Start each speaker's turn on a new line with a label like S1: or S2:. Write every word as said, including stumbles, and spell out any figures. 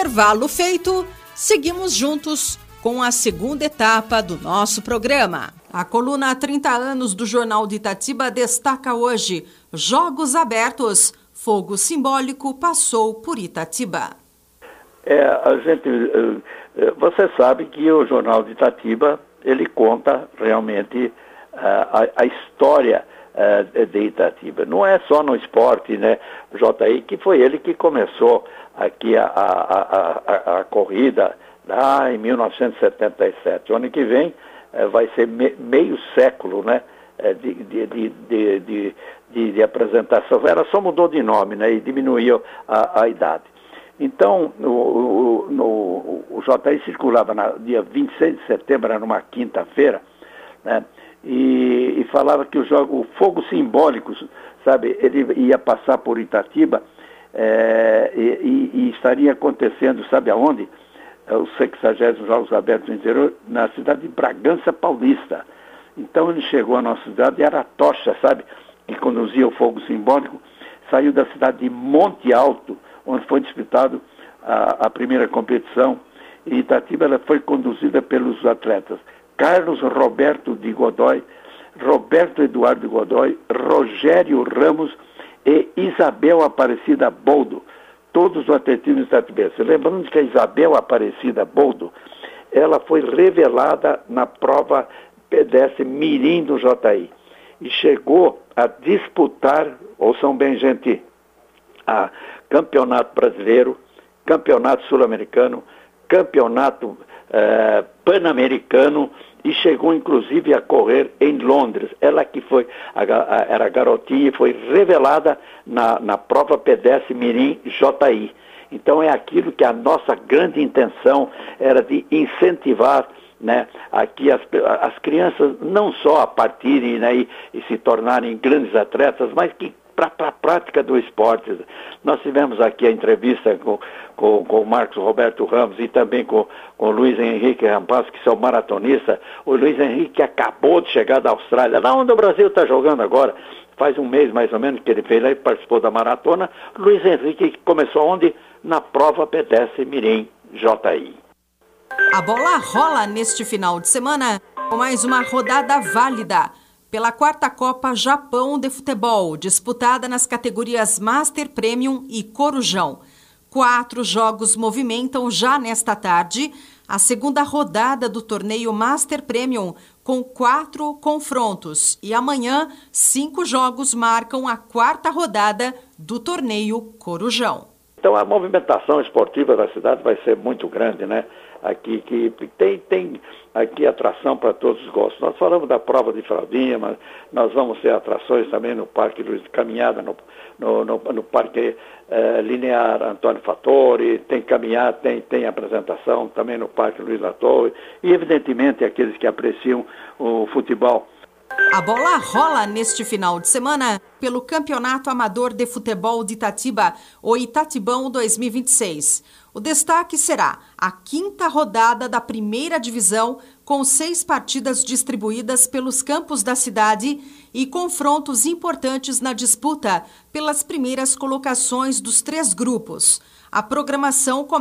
S1: Intervalo feito, seguimos juntos com a segunda etapa do nosso programa. A coluna há trinta anos do Jornal de Itatiba destaca hoje Jogos Abertos, fogo simbólico passou por Itatiba.
S2: É, a gente, você sabe que o Jornal de Itatiba, ele conta realmente a, a história de Itatiba. Não é só no esporte, né, J I, que foi ele que começou aqui a, a, a, a corrida lá em mil novecentos e setenta e sete. O ano que vem eh, vai ser me, meio século, né, de, de, de, de, de, de, de apresentação. Ela só mudou de nome, né, e diminuiu a, a idade. Então, o, o, no, o J I circulava no dia vinte e seis de setembro, numa quinta-feira, né, e, e falava que o, jogo, o fogo simbólico, sabe, ele ia passar por Itatiba é, e, e, e estaria acontecendo, sabe aonde? Os sexagésimos Jogos Abertos do Interior, na cidade de Bragança Paulista. Então ele chegou à nossa cidade e era a tocha, sabe, que conduzia o fogo simbólico, saiu da cidade de Monte Alto, onde foi disputado a, a primeira competição, e Itatiba ela foi conduzida pelos atletas Carlos Roberto de Godoy, Roberto Eduardo de Godoy, Rogério Ramos e Isabel Aparecida Boldo, todos do atletismo itatibense. Lembrando que a Isabel Aparecida Boldo, ela foi revelada na prova pedestre Mirim do J I e chegou a disputar, ouçam bem, gente, a campeonato brasileiro, campeonato sul-americano, campeonato eh, pan-americano, e chegou inclusive a correr em Londres. Ela que foi, a, a, era garotinha e foi revelada na, na prova pedestre Mirim J I. Então é aquilo que a nossa grande intenção era de incentivar, né, aqui as, as crianças não só a partirem, né, e, e se tornarem grandes atletas, mas que para a prática do esporte. Nós tivemos aqui a entrevista com, com, com o Marcos Roberto Ramos e também com, com o Luiz Henrique Rampaz, que são maratonistas. O Luiz Henrique acabou de chegar da Austrália, lá onde o Brasil está jogando agora. Faz um mês mais ou menos que ele veio lá e participou da maratona. Luiz Henrique começou onde? Na prova pedestre Mirim J I.
S1: A bola rola neste final de semana com mais uma rodada válida pela quarta Copa Japão de Futebol, disputada nas categorias Master Premium e Corujão. Quatro jogos movimentam já nesta tarde a segunda rodada do torneio Master Premium, com quatro confrontos. E amanhã, cinco jogos marcam a quarta rodada do torneio Corujão.
S2: Então a movimentação esportiva da cidade vai ser muito grande, né? Aqui que tem, tem aqui atração para todos os gostos. Nós falamos da prova de fraldinha, mas nós vamos ter atrações também no Parque Luiz de Caminhada, no, no, no, no Parque eh, Linear Antônio Fattori, tem caminhada, tem, tem apresentação também no Parque Luiz da Torre, e evidentemente aqueles que apreciam o futebol.
S1: A bola rola neste final de semana pelo Campeonato Amador de Futebol de Itatiba, o Itatibão dois mil e vinte e seis. O destaque será a quinta rodada da primeira divisão, com seis partidas distribuídas pelos campos da cidade e confrontos importantes na disputa pelas primeiras colocações dos três grupos. A programação começa